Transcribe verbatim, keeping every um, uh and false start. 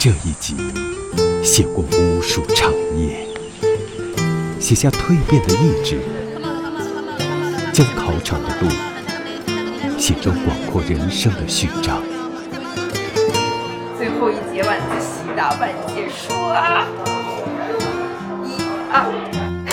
这一集写过无数长夜，写下蜕变的意志，将考场的路写成广阔人生的序章。 最后一节晚自习大半结束啊！一二。